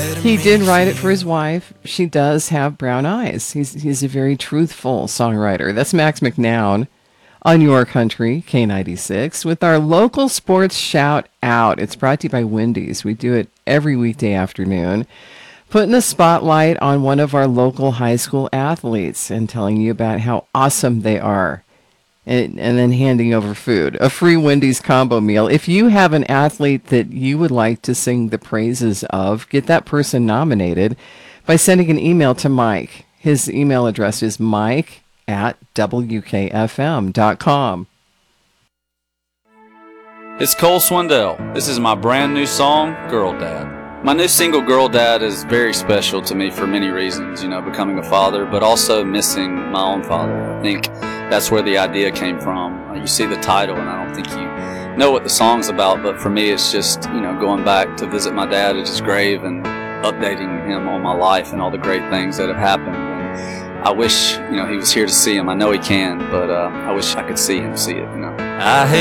He did write it for his wife. She does have brown eyes. He's a very truthful songwriter. That's Max McNown on Your Country, K96, with our local sports shout out. It's brought to you by Wendy's. We do it every weekday afternoon, putting a spotlight on one of our local high school athletes and telling you about how awesome they are. And then handing over food, a free Wendy's combo meal. If you have an athlete that you would like to sing the praises of, get that person nominated by sending an email to Mike. His email address is mike@wkfm.com. It's Cole Swindell. This is my brand new song, Girl Dad. My new single, Girl Dad, is very special to me for many reasons, becoming a father, but also missing my own father. I think that's where the idea came from. You see the title, and I don't think you know what the song's about, but for me it's just, going back to visit my dad at his grave and updating him on my life and all the great things that have happened. And I wish, he was here to see him. I know he can, but I wish I could see him see it, I